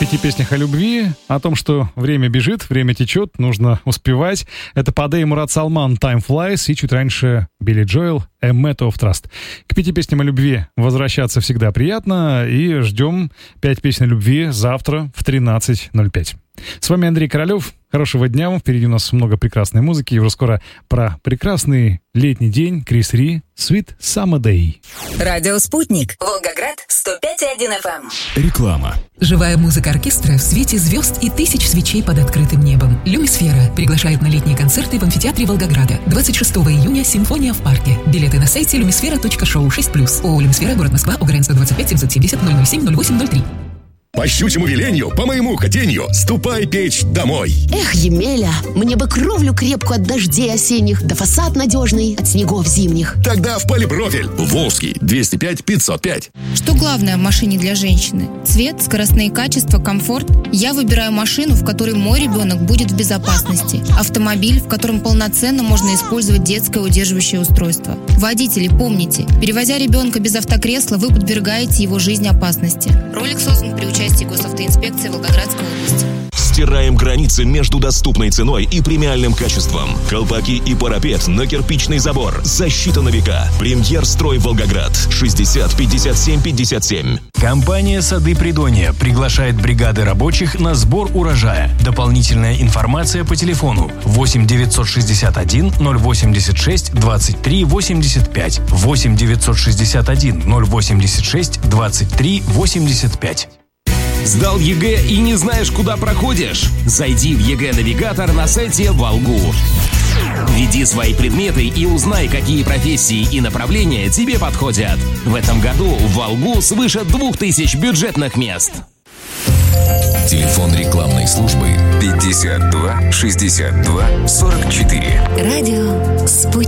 5 песнях о любви, о том, что время бежит, время течет, нужно успевать. Это Паде и Мурат Салман «Time Flies» и чуть раньше Билли Джоэл «A Matter of Trust». К 5 песням о любви возвращаться всегда приятно, и ждем 5 песен о любви завтра в 13:05. С вами Андрей Королев. Хорошего дня вам. Впереди у нас много прекрасной музыки. И уже скоро про прекрасный летний день. Крис Ри, Sweet Summer Day. Радио «Спутник». Волгоград, 105,1 FM. Реклама. Живая музыка оркестра в свете звезд и тысяч свечей под открытым небом. Люмисфера приглашает на летние концерты в амфитеатре Волгограда. 26 июня «Симфония в парке». Билеты на сайте lumisfera.show 6+. ООО «Люмисфера», город Москва, ОГРН 125 770 007 0803. По щучьему велению, по моему хотению, ступай печь домой. Эх, Емеля, мне бы кровлю крепкую от дождей осенних, да фасад надежный от снегов зимних. Тогда в полипрофиль. Волжский, 205-505. Что главное в машине для женщины? Цвет, скоростные качества, комфорт? Я выбираю машину, в которой мой ребенок будет в безопасности. Автомобиль, в котором полноценно можно использовать детское удерживающее устройство. Водители, помните, перевозя ребенка без автокресла, вы подвергаете его жизни опасности. Ролик создан при участии госавтоинспекции Волгоградской области. Стираем границы между доступной ценой и премиальным качеством. Колпаки и парапет на кирпичный забор. Защита на века. Премьер-строй Волгоград. 60 57 57. Компания «Сады Придонья» приглашает бригады рабочих на сбор урожая. Дополнительная информация по телефону 8 961 086 23 85. 8 961 086 23 85. Сдал ЕГЭ и не знаешь, куда проходишь? Зайди в ЕГЭ-навигатор на сайте Волгу. Введи свои предметы и узнай, какие профессии и направления тебе подходят. В этом году в Волгу свыше 2000 бюджетных мест. Телефон рекламной службы 52 62 44. Радио «Спутник».